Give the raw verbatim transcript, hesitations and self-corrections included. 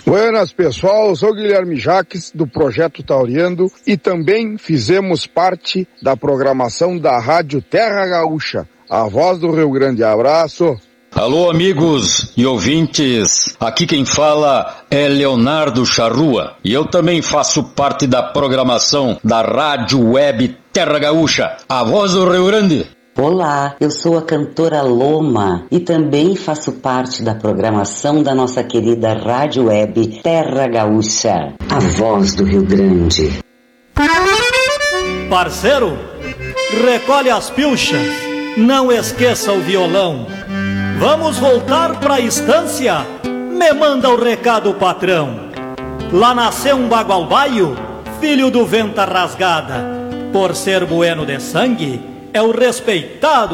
Buenas, pessoal, eu sou o Guilherme Jaques, do Projeto Tauriando, e também fizemos parte da programação da Rádio Terra Gaúcha, a voz do Rio Grande. Abraço! Alô, amigos e ouvintes, aqui quem fala é Leonardo Charrua, e eu também faço parte da programação da Rádio Web Terra Gaúcha, a voz do Rio Grande. Olá, eu sou a cantora Loma e também faço parte da programação da nossa querida Rádio Web Terra Gaúcha, a voz do Rio Grande. Parceiro, recolhe as pilchas, não esqueça o violão. Vamos voltar pra estância? Me manda o recado, patrão. Lá nasceu um bagualbaio, filho do venta rasgada. Por ser bueno de sangue, é o respeitado